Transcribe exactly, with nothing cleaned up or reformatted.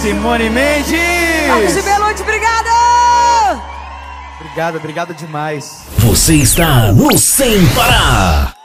Simone Mendes! Marcos de Belucci, obrigado! Obrigado, obrigado demais. Você está no Sem Parar.